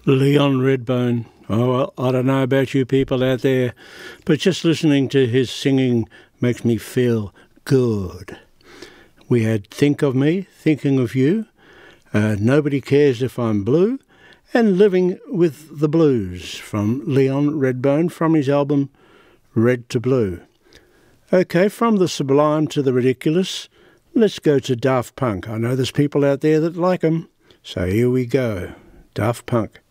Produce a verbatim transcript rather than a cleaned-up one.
Leon Redbone. Oh, well, I don't know about you people out there, but just listening to his singing makes me feel good. We had Think of Me, Thinking of You, uh, Nobody Cares If I'm Blue, and Living with the Blues from Leon Redbone from his album Red to Blue. Okay, from the sublime to the ridiculous, let's go to Daft Punk. I know there's people out there that like them, so here we go. Daft Punk.